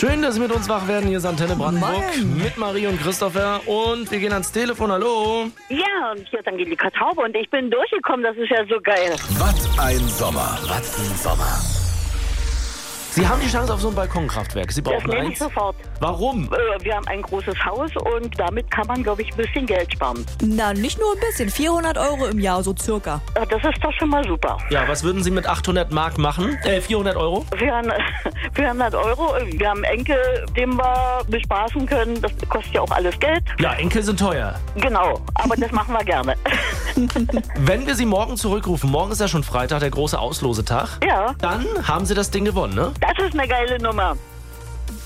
Schön, dass Sie mit uns wach werden. Hier ist Antenne Brandenburg Moin. mit Marie und Christopher. Und wir gehen ans Telefon. Hallo. Ja, und hier ist Angelika Taube und ich bin durchgekommen, das ist ja so geil. Was ein Sommer. Was ein Sommer. Sie haben die Chance auf so ein Balkonkraftwerk. Sie Das brauchen nehme ich eins. sofort. Warum? Wir haben ein großes Haus und damit kann man, glaube ich, ein bisschen Geld sparen. Na, nicht nur ein bisschen. 400 € im Jahr, so circa. Das ist doch schon mal super. Ja, was würden Sie mit 800 Mark machen? 400 Euro? Wir haben 400 Euro, wir haben einen Enkel, den wir bespaßen können. Das kostet ja auch alles Geld. Ja, Enkel sind teuer. Genau, aber das machen wir gerne. Wenn wir Sie morgen zurückrufen, morgen ist ja schon Freitag, der große Auslosetag, Ja, dann haben Sie das Ding gewonnen, ne? das ist eine geile Nummer.